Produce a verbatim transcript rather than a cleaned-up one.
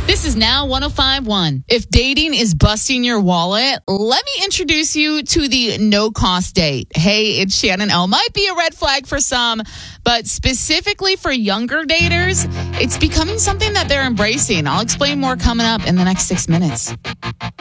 This is Now one oh five point one. If dating is busting your wallet, let me introduce you to the no-cost date. Hey, it's Shannon L. Might be a red flag for some, but specifically for younger daters, it's becoming something that they're embracing. I'll explain more coming up in the next six minutes.